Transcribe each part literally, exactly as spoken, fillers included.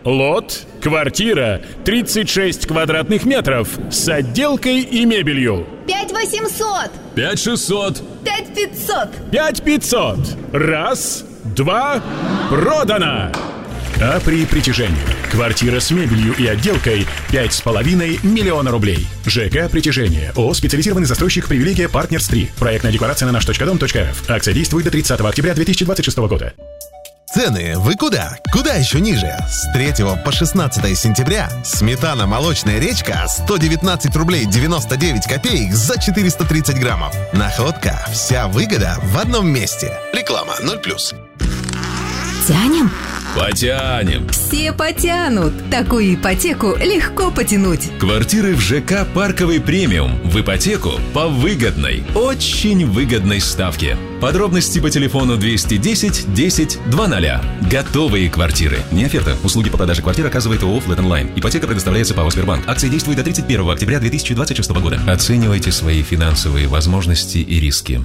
Лот, квартира, тридцать шесть квадратных метров, с отделкой и мебелью. Пять восемьсот. Пять шестьсот. Пять пятьсот. Пять пятьсот. Раз, два, продано! А при притяжении квартира с мебелью и отделкой пять с половиной миллиона рублей. ЖК «Притяжение». ООО «Специализированный застройщик «Привилегия Партнерс три». Проектная декларация на наш точка дом точка рф. Акция действует до тридцатого октября две тысячи двадцать шестого года. Цены вы куда? Куда еще ниже? С третьего по шестнадцатое сентября сметана «Молочная речка» сто девятнадцать рублей девяносто девять копеек за четыреста тридцать граммов. Находка. Вся выгода в одном месте. Реклама ноль плюс. Тянем? Потянем. Все потянут. Такую ипотеку легко потянуть. Квартиры в ЖК «Парковый премиум» в ипотеку по выгодной, очень выгодной ставке. Подробности по телефону двести десять десять двадцать. Готовые квартиры. Не оферта. Услуги по продаже квартир оказывает ООО «Flat Online». Ипотека предоставляется ПАО «Сбербанк». Акция действует до тридцать первого октября две тысячи двадцать шестого года. Оценивайте свои финансовые возможности и риски.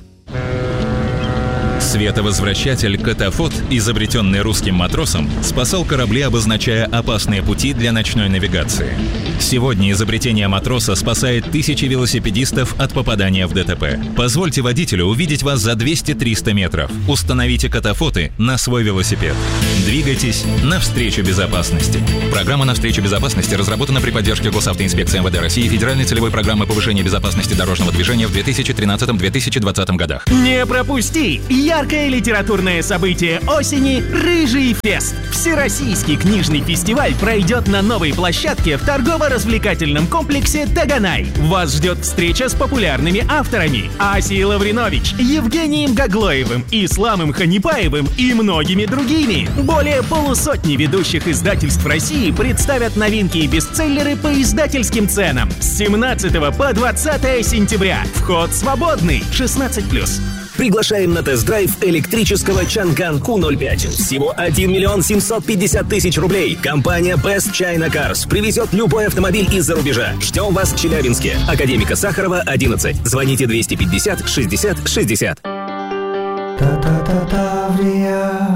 Световозвращатель «Катафот», изобретенный русским матросом, спасал корабли, обозначая опасные пути для ночной навигации. Сегодня изобретение матроса спасает тысячи велосипедистов от попадания в ДТП. Позвольте водителю увидеть вас за двести-триста метров. Установите «Катафоты» на свой велосипед. Двигайтесь навстречу безопасности. Программа «Навстречу безопасности» разработана при поддержке Госавтоинспекции МВД России и Федеральной целевой программы повышения безопасности дорожного движения в две тысячи тринадцатом — две тысячи двадцатом годах. Не пропусти! Яркое литературное событие осени «Рыжий фест». Всероссийский книжный фестиваль пройдет на новой площадке в торгово-развлекательном комплексе «Таганай». Вас ждет встреча с популярными авторами Асией Лавринович, Евгением Гаглоевым, Исламом Ханипаевым и многими другими. Более полусотни ведущих издательств России представят новинки и бестселлеры по издательским ценам. С семнадцатого по двадцатое сентября. Вход свободный. шестнадцать плюс. Приглашаем на тест-драйв электрического Чанган Ку ноль пять. Всего один миллион семьсот пятьдесят тысяч рублей. Компания Best China Cars привезет любой автомобиль из-за рубежа. Ждем вас в Челябинске. Академика Сахарова, одиннадцать. Звоните двести пятьдесят шестьдесят шестьдесят.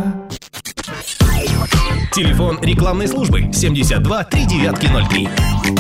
Телефон рекламной службы семьдесят два три девять ноль три.